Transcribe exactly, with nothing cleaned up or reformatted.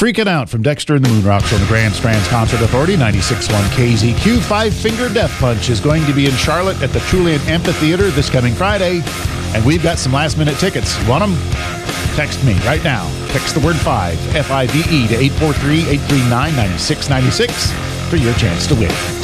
Freaking Out from Dexter and the Moon Rocks on the Grand Strands Concert Authority, ninety-six point one K Z Q. Five Finger Death Punch is going to be in Charlotte at the Truliant Amphitheater this coming Friday, and we've got some last-minute tickets. You want them? Text me right now. Text the word five, F I V E, to eight four three, eight three nine, nine six nine six for your chance to win.